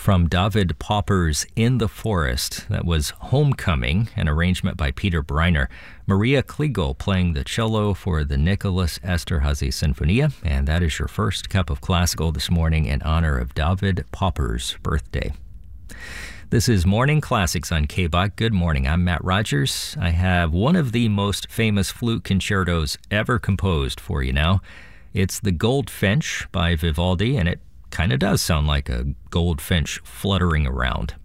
from David Popper's In the Forest. That was Homecoming, an arrangement by Peter Breiner. Maria Kligo playing the cello for the Nicholas Esterhazy Sinfonia. And that is your first cup of classical this morning in honor of David Popper's birthday. This is Morning Classics on KBOT. Good morning. I'm Matt Rogers. I have one of the most famous flute concertos ever composed for you now. It's the Goldfinch by Vivaldi, and it kind of does sound like a goldfinch fluttering around.